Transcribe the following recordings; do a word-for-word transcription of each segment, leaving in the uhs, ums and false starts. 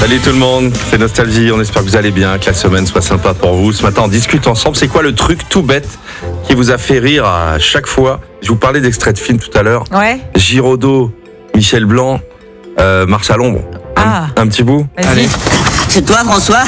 Salut tout le monde, c'est Nostalgie, on espère que vous allez bien, que la semaine soit sympa pour vous. Ce matin on discute ensemble, c'est quoi le truc tout bête qui vous a fait rire à chaque fois? Je vous parlais d'extraits de films tout à l'heure. Ouais. Giraudot, Michel Blanc, euh, Marche à l'ombre. Un, Ah. un petit bout. Vas-y. Allez. C'est toi, François?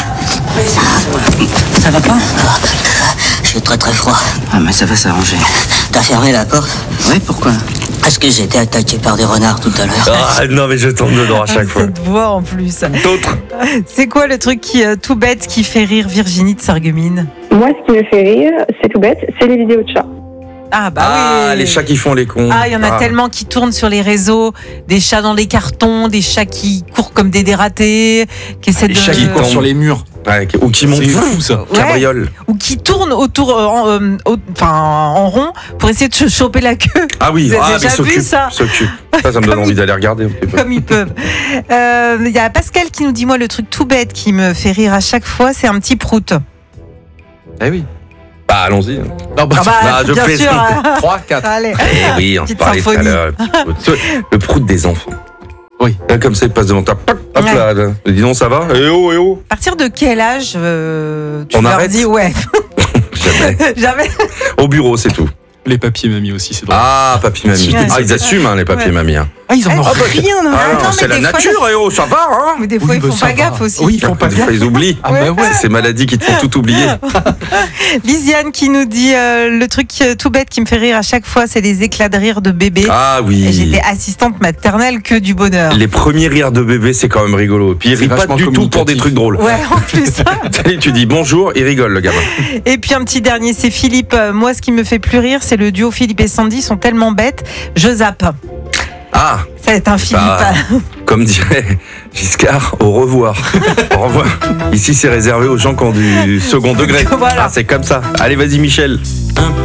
Ça va pas? J'ai très très froid. Ah, mais ça va s'arranger. T'as fermé la porte? Ouais, pourquoi? Parce que j'ai été attaqué par des renards tout à l'heure. Ah non mais je tombe dedans à chaque fois. Cette voix en plus. D'autres. C'est quoi le truc qui euh, tout bête qui fait rire Virginie de Sarreguemines? Moi, ce qui me fait rire, c'est tout bête, c'est les vidéos de chats. Ah bah Ah, oui. les chats qui font les cons. Ah, il y en a Ah. tellement qui tournent sur les réseaux, des chats dans les cartons, des chats qui courent comme des dératés, qui essaient Les de chats qui courent sur les murs. Ouais, ou qui montent. C'est fou ça. Ouais. Cabriole. ou qui tournent autour euh, en, euh, au- enfin, en rond pour essayer de se choper la queue. Ah oui, Vous avez ah, mais déjà vu s'occupe, ça s'occupe. Ça, ça me donne envie d'aller regarder un petit peu. Comme ils peuvent. Euh, Il y a Pascal qui nous dit, moi, le truc tout bête qui me fait rire à chaque fois, c'est un petit prout. Eh oui. Bah allons-y. Non, bah, Ah bah, bah, je bien plaisante. sûr. hein. trois, quatre. Allez. Eh oui, on Petite parlait tout à symphonie. l'heure. Le, petit prout. le prout des enfants. Oui. Là, comme ça, il passe devant ta. Hop Ouais. là, là. Dis donc, ça va? Eh oh, eh oh. À partir de quel âge euh, tu On leur arrête dis ouais? Jamais. Jamais. Au bureau, c'est tout. Les papiers mamie aussi, c'est drôle. Ah, papy mamie. Ouais. Ah, ils assument, hein, les papiers Ouais. mamie. Hein. Ah, ils en Eh, ont oh, bah, rien à Ah, Ah, non, non, c'est mais la des fois, nature, eh oh, ça va, hein? Mais des fois, Oui, ils bah, font ça pas va. gaffe aussi. Oui, ils font pas Des gaffe. fois, ils oublient. Ah, bah ouais. C'est ces maladies qui te font tout oublier. Lisiane qui nous dit euh, le truc euh, tout bête qui me fait rire à chaque fois, c'est les éclats de rire de bébé. Ah Et oui. j'étais assistante maternelle, que du bonheur. Les premiers rires de bébé, c'est quand même rigolo. Puis il C'est rit pas vachement du tout pour des communicatif. trucs drôles. Ouais, en plus. Tu dis bonjour, il rigole, le gamin. Et puis un petit dernier, c'est Philippe. Euh, Moi, ce qui me fait plus rire, c'est le duo Philippe et Sandy, ils sont tellement bêtes, je zappe. Ah, Ça va être un Philippe. Bah, comme dirait Giscard, au revoir. Au revoir. Ici, c'est réservé aux gens qui ont du second degré. Voilà. Ah, c'est comme ça. Allez, vas-y, Michel.